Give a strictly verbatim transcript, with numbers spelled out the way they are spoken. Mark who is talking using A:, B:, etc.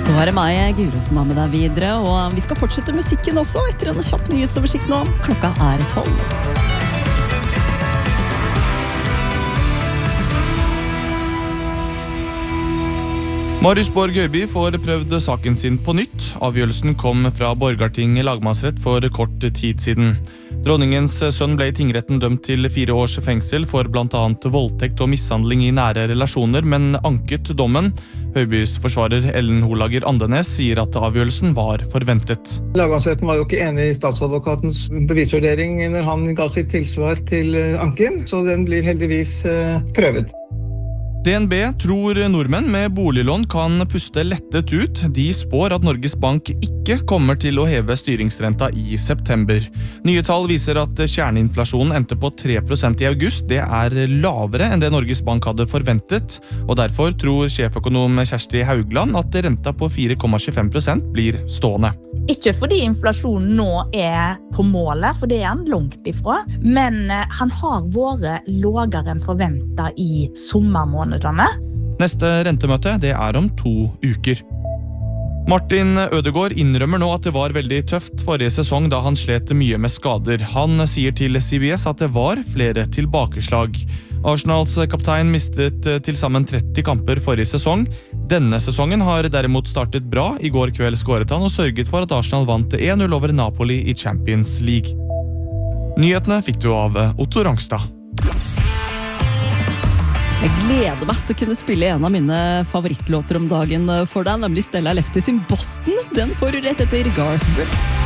A: Så er det meg, Guro, som er med deg videre, og vi skal fortsette musikken også etter en kjapp nyhetsoversikt nå. Klokka er tolv.
B: Marius Borg Høiby får prøvd saken sin på nytt. Avgjørelsen kom fra Borgarting lagmannsrett for kort tid siden. Dronningens sønn ble i tingretten dømt til fire års fengsel for blant annet voldtekt og mishandling i nære relasjoner, men anket dommen. Høibys forsvarer Ellen Holager Andenes sier at avgjørelsen var forventet.
C: Lagmannsretten var jo ikke enig i statsadvokatens bevisvurdering når han ga sitt tilsvar til anken, så den blir heldigvis prøvet.
B: D N B tror nordmenn med boliglån kan puste lettet ut. De spår at Norges Bank ikke kommer til å heve styringsrenta i september. Nye tall viser at kjerneinflasjonen endte på tre prosent i august. Det er lavere enn det Norges Bank hadde forventet, og derfor tror sjeføkonom Kjersti Haugland at renta på fire komma tjuefem prosent blir stående.
D: Ikke fordi inflasjonen nå er på målet, for det er han langt ifra, men han har vært lavere enn forventet i sommermånedene.
B: Neste rentemøte det er om to uker. Martin Ødegaard innrømmer nå at det var veldig tøft forrige sesong da han slet mye med skader. Han sier til C B S at det var flere tilbakeslag. Arsenals kaptein mistet til sammen tretti kamper forrige sesong. Denne sesongen har derimot startet bra. I går kveld skåret han og sørget for at Arsenal vant en null over Napoli i Champions League. Nyhetene fikk du av Otto Rangstad.
A: Jeg gleder meg til å kunne spille en av mine favorittlåter om dagen for deg, nemlig Stella Lefty sin Boston. Den får du rett etter Garth Brooks.